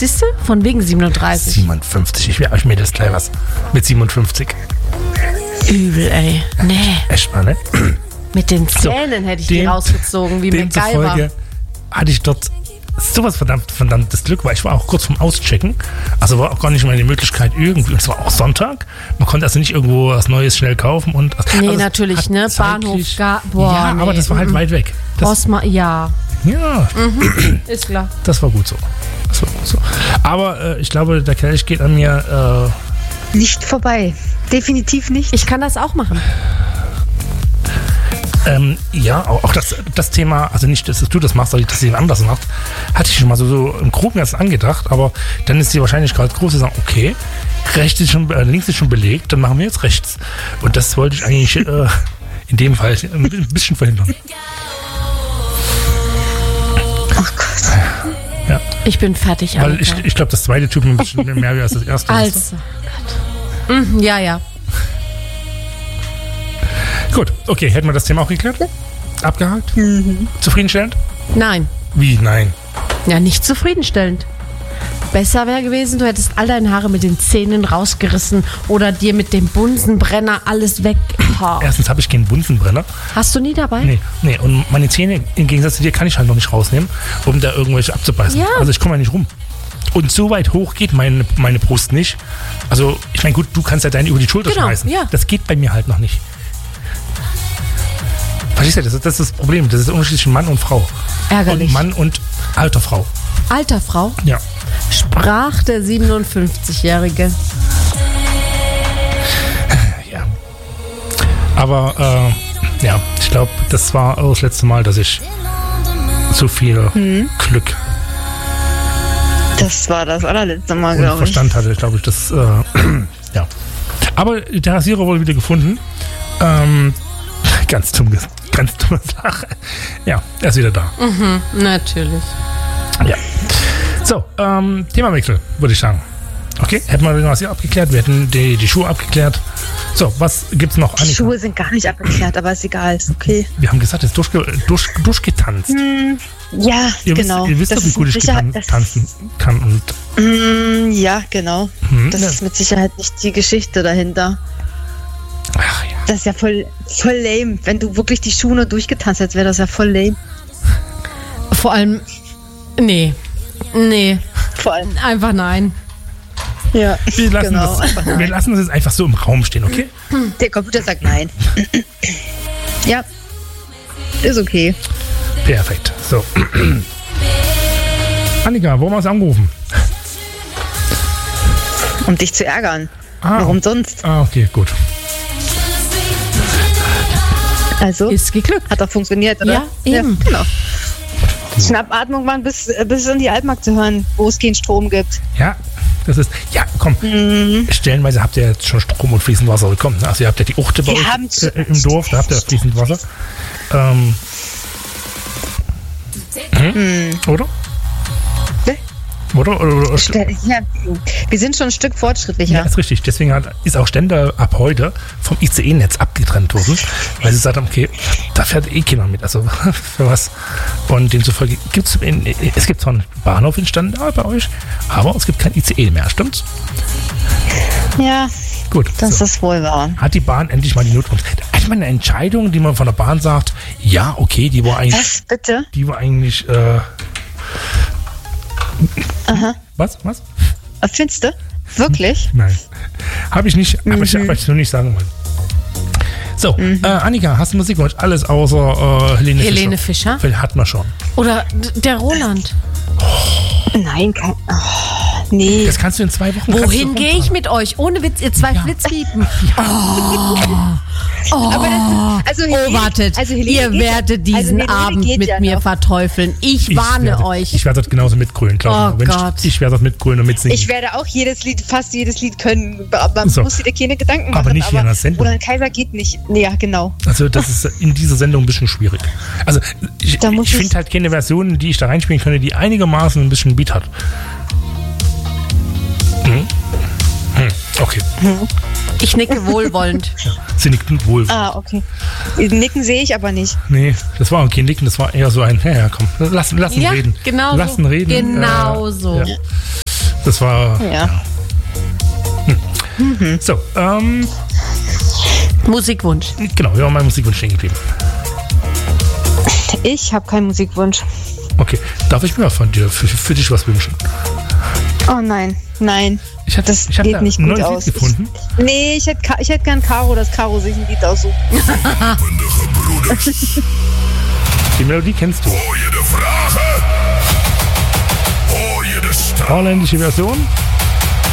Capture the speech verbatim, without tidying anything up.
siehst du? Von wegen siebenunddreißig. siebenundfünfzig, ich, ich mir das gleich was. Mit siebenundfünfzig. Übel, ey. Nee. Echt mal, ne? Mit den Zähnen so, hätte ich dem, die rausgezogen, wie MacGyver. Demzufolge hatte ich dort sowas verdammt, verdammtes Glück, weil ich war auch kurz vorm Auschecken. Also war auch gar nicht meine Möglichkeit irgendwie. Und es war auch Sonntag. Man konnte also nicht irgendwo was Neues schnell kaufen. Und, nee, also natürlich, ne? Bahnhof, Gar- boah, ja, nee. aber das war halt mhm. weit weg. Das, Osma, ja. Ja. Mhm. Ist klar. Das war gut so. Das war gut so. Aber äh, ich glaube, der Kelch geht an mir äh, nicht vorbei. Definitiv nicht. Ich kann das auch machen. Ähm, ja, auch, auch das, das Thema, also nicht, dass du das machst, sondern dass jemand anders macht, hatte ich schon mal so, so im Groben erst angedacht, aber dann ist die Wahrscheinlichkeit groß, zu sagen, okay, rechts ist schon, äh, links ist schon belegt, dann machen wir jetzt rechts. Und das wollte ich eigentlich äh, in dem Fall ein bisschen verhindern. Ach Gott. Ja. Ich bin fertig. Weil ich, ich glaube, das zweite tut mir ein bisschen mehr weh als das erste. Also, Gott. Mhm, ja, ja. Gut, okay, hätten wir das Thema auch geklärt? Abgehakt? Mhm. Zufriedenstellend? Nein. Wie, nein? Ja, nicht zufriedenstellend. Besser wäre gewesen, du hättest all deine Haare mit den Zähnen rausgerissen oder dir mit dem Bunsenbrenner alles weg. Oh. Erstens habe ich keinen Bunsenbrenner. Hast du nie dabei? Nee, nee, und meine Zähne, im Gegensatz zu dir, kann ich halt noch nicht rausnehmen, um da irgendwelche abzubeißen. Ja. Also ich komme ja nicht rum. Und so weit hoch geht meine, meine Brust nicht. Also, ich meine, gut, du kannst ja deine über die Schulter genau, schmeißen. Ja. Das geht bei mir halt noch nicht. Verstehst du, das ist, das ist das Problem. Das ist der Unterschied zwischen Mann und Frau. Ärgerlich. Und Mann und alter Frau. Alter Frau? Ja. Sprach der siebenundfünfzigjährige. Ja. Aber, äh, ja, ich glaube, das war auch das letzte Mal, dass ich so viel hm. Glück. Das war das allerletzte Mal, glaube ich. Verstand hatte, glaube ich, das, äh, ja. Aber der Rasierer wurde wieder gefunden. Ähm, ganz dumm, ganz dumme Sache. Ja, er ist wieder da. Mhm, natürlich. Ja. So, ähm, Themawechsel, würde ich sagen. Okay, hätten wir den Rasierer abgeklärt, wir hätten die, die Schuhe abgeklärt. So, was gibt's noch? Die Schuhe sind gar nicht abgeklärt, aber ist egal, ist okay. Wir haben gesagt, jetzt durchge, durch, durchgetanzt. Mm, ja, ihr genau. Wisst, ihr wisst doch, wie gut ich getan, tanzen kann. Und mm, ja, genau. Hm, das ja. ist mit Sicherheit nicht die Geschichte dahinter. Ach ja. Das ist ja voll, voll lame. Wenn du wirklich die Schuhe nur durchgetanzt hättest, wäre das ja voll lame. Vor allem, nee. Nee. Vor allem. Einfach nein. Ja, wir lassen, genau. das, wir lassen das jetzt einfach so im Raum stehen, okay? Der Computer sagt nein. Ja, ist okay. Perfekt. So. Annika, warum hast du angerufen? Um dich zu ärgern. Ah. Warum sonst? Ah, okay, gut. Also, ist geglückt. Hat doch funktioniert, oder? Ja, eben. Ja, genau. Schnappatmung waren bis, bis in die Altmark zu hören, wo es keinen Strom gibt. Ja, das ist, ja, komm, mhm. stellenweise habt ihr jetzt schon Strom und fließend Wasser bekommen. Also ihr habt ja die Uchte bei Wir euch äh, im Dorf, da habt ihr fließend Wasser. Ähm, hm? Mhm. Oder? Ne? Oder? oder, oder ja, wir sind schon ein Stück fortschrittlicher. Ja, ist richtig. Deswegen hat, ist auch Stender ab heute vom I C E-Netz abgetrennt worden, weil sie gesagt haben, okay, da fährt eh keiner mit, also für was. Und demzufolge gibt es, es gibt zwar einen Bahnhof in Stender bei euch, aber es gibt kein I C E mehr, stimmt's? Ja, gut. Das so. ist wohl wahr. Hat die Bahn endlich mal die Notbremse? Ich meine, eine Entscheidung, die man von der Bahn sagt, ja, okay, die war eigentlich... Was, bitte? Die war eigentlich... Äh, Aha. Was? Was? Was findest du? Wirklich? Nein. Habe ich nicht, mhm. habe ich, hab ich nur nicht sagen wollen. So, mhm. äh, Annika, hast du Musikwunsch? Alles außer äh, Helene, Helene Fischer. Fischer? Hat man schon. Oder der Roland. Oh. Nein, kein... Oh, nee. Das kannst du in zwei Wochen... Wohin gehe ich mit euch? Ohne Witz, ihr zwei ja. Flitzpiepen. Ja. Oh. Oh, aber das, also Helene, oh, wartet, also ihr werdet diesen also Abend mit ja mir noch. verteufeln. Ich, ich warne werde, euch. Ich werde dort genauso mitgrölen, glaube ich. Oh Gott. Ich, ich werde dort mitgrölen und mitsingen. Ich werde auch jedes Lied, fast jedes Lied können. Man so. muss dir keine Gedanken machen. Aber nicht hier in der Sendung. Roland Kaiser geht nicht. Nee, ja, genau. Also das ist in dieser Sendung ein bisschen schwierig. Also ich, ich finde halt keine Version, die ich da reinspielen könnte, die einigermaßen ein bisschen Beat hat. Hm? Hm. Okay. Hm. Ich nicke wohlwollend. Ja, sie nickt wohlwollend. Ah, okay. Nicken sehe ich aber nicht. Nee, das war kein Nicken, das war eher so ein, ja, ja komm, lass, lassen ja, reden. Genau lassen so. reden. Genau äh, so. Ja. Das war. Ja. ja. Hm. Mhm. So, ähm. Musikwunsch. Genau, wir haben meinen Musikwunsch stehen geblieben. Ich habe keinen Musikwunsch. Okay, darf ich mir von dir für, für dich was wünschen? Oh nein, nein. Ich hatte, das ich hatte geht nicht ein gut neues aus. Lied gefunden. Ich, nee, ich hätte, ich hätte gern Caro, dass Caro sich ein Lied aussucht. Die Melodie kennst du. Oh, jede Frage. Oh, jede Stadt. Holländische Version.